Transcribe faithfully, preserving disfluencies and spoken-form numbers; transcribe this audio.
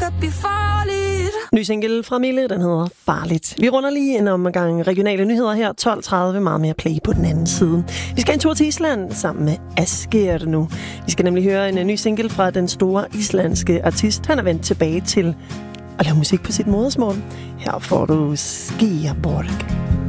kan blive farligt. Ny single fra Mille, den hedder Farligt. Vi runder lige en omgang regionale nyheder her. tolv tredive, meget mere play på den anden side. Vi skal en tur til Island sammen med Asger nu. Vi skal nemlig høre en ny single fra den store islandske artist. Han er vendt tilbage til at lave musik på sit modersmål. Her får du Skierborg.